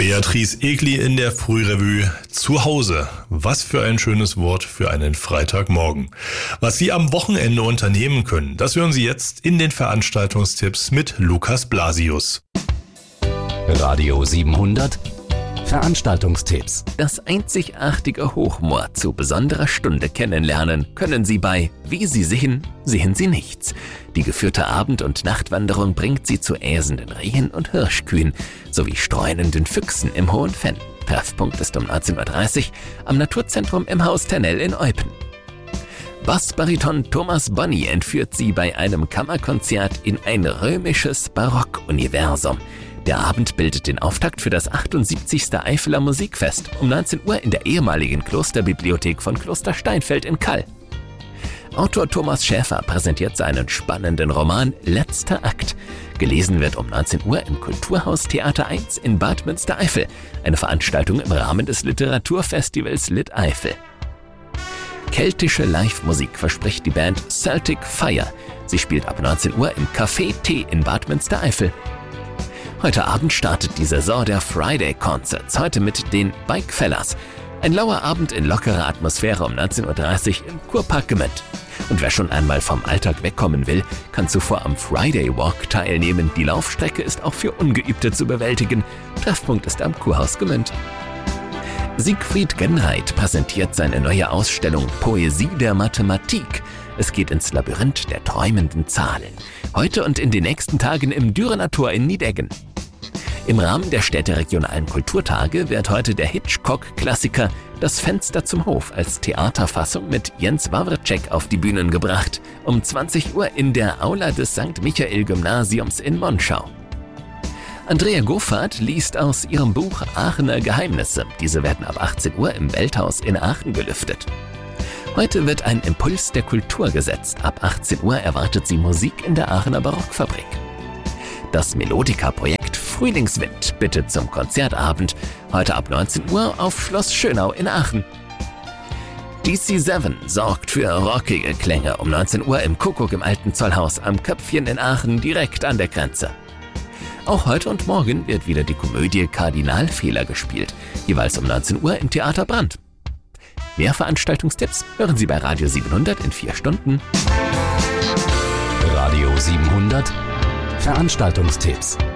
Beatrice Egli in der Frührevue. Zu Hause. Was für ein schönes Wort für einen Freitagmorgen. Was Sie am Wochenende unternehmen können, das hören Sie jetzt in den Veranstaltungstipps mit Lukas Blasius. Radio 700 Veranstaltungstipps. Das einzigartige Hochmoor zu besonderer Stunde kennenlernen können Sie bei Wie Sie sehen, sehen Sie nichts. Die geführte Abend- und Nachtwanderung bringt Sie zu äsenden Rehen und Hirschkühen sowie streunenden Füchsen im Hohen Fenn. Treffpunkt ist um 19.30 Uhr am Naturzentrum im Haus Ternell in Eupen. Bassbariton Thomas Bonny entführt Sie bei einem Kammerkonzert in ein römisches Barockuniversum. Der Abend bildet den Auftakt für das 78. Eifeler Musikfest um 19 Uhr in der ehemaligen Klosterbibliothek von Kloster Steinfeld in Kall. Autor Thomas Schäfer präsentiert seinen spannenden Roman Letzter Akt. Gelesen wird um 19 Uhr im Kulturhaus Theater 1 in Bad Münstereifel, eine Veranstaltung im Rahmen des Literaturfestivals Lit Eifel. Keltische Live-Musik verspricht die Band Celtic Fire. Sie spielt ab 19 Uhr im Café T in Bad Münstereifel. Heute Abend startet die Saison der Friday Concerts, heute mit den Bikefellas. Ein lauer Abend in lockerer Atmosphäre um 19.30 Uhr im Kurpark Gmünd. Und wer schon einmal vom Alltag wegkommen will, kann zuvor am Friday Walk teilnehmen. Die Laufstrecke ist auch für Ungeübte zu bewältigen. Treffpunkt ist am Kurhaus Gmünd. Siegfried Genreit präsentiert seine neue Ausstellung Poesie der Mathematik. Es geht ins Labyrinth der träumenden Zahlen. Heute und in den nächsten Tagen im Dürener Tor in Niedeggen. Im Rahmen der städteregionalen Kulturtage wird heute der Hitchcock-Klassiker Das Fenster zum Hof als Theaterfassung mit Jens Wawrcek auf die Bühnen gebracht. Um 20 Uhr in der Aula des St. Michael-Gymnasiums in Monschau. Andrea Goffert liest aus ihrem Buch Aachener Geheimnisse. Diese werden ab 18 Uhr im Welthaus in Aachen gelüftet. Heute wird ein Impuls der Kultur gesetzt. Ab 18 Uhr erwartet sie Musik in der Aachener Barockfabrik. Das Melodika-Projekt Frühlingswind bittet zum Konzertabend. Heute ab 19 Uhr auf Schloss Schönau in Aachen. DC7 sorgt für rockige Klänge um 19 Uhr im Kuckuck im Alten Zollhaus am Köpfchen in Aachen direkt an der Grenze. Auch heute und morgen wird wieder die Komödie Kardinalfehler gespielt, jeweils um 19 Uhr im Theater Brand. Mehr Veranstaltungstipps hören Sie bei Radio 700 in 4 Stunden. Radio 700 Veranstaltungstipps.